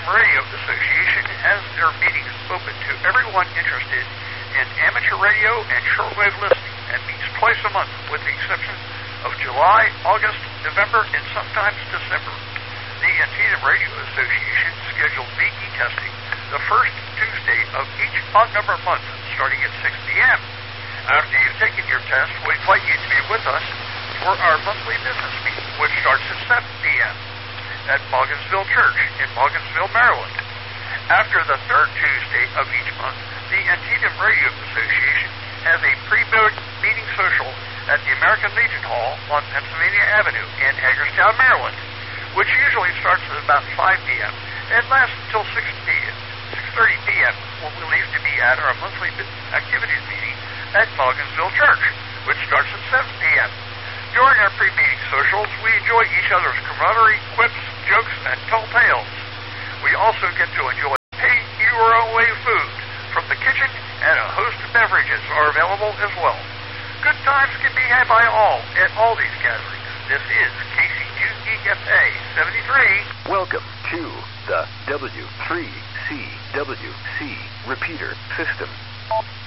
Radio Association has their meetings open to everyone interested in amateur radio and shortwave listening and meets twice a month with the exception of July, August, November, and sometimes December. The Antietam Radio Association scheduled VE testing the first Tuesday of each odd-number month starting at 6 p.m. After you've taken your test, we invite you to be with us for our monthly business meeting, which starts at 7 p.m. at Mogginsville Church in Mogginsville, Maryland. After the third Tuesday of each month, the Antietam Radio Association has a pre-meeting social at the American Legion Hall on Pennsylvania Avenue in Hagerstown, Maryland, which usually starts at about 5 p.m. and lasts until 6:30 p.m. when we leave to be at our monthly activities meeting at Mogginsville Church, which starts at 7 p.m. During our pre-meeting socials, we enjoy each other's camaraderie, quips, jokes, and tall tales. We also get to enjoy pay-your-own-way food from the kitchen, and a host of beverages are available as well. Good times can be had by all at all these gatherings. This is KCQEFA 73. Welcome to the W3CWC repeater system.